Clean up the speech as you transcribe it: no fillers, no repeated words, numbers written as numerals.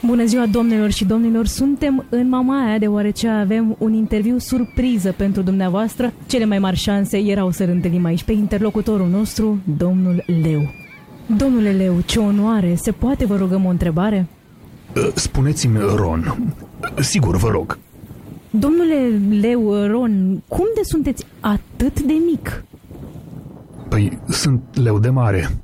Bună ziua, domnilor și domnilor! Suntem în Mamaia deoarece avem un interviu surpriză pentru dumneavoastră. Cele mai mari șanse erau să-l întâlnim aici pe interlocutorul nostru, domnul Leu. Domnule Leu, ce onoare! Se poate, vă rugăm, o întrebare? Spuneți-mi, Ron. Sigur, vă rog. Domnule Leu, Ron, cum de sunteți atât de mic? Păi, sunt leu de mare.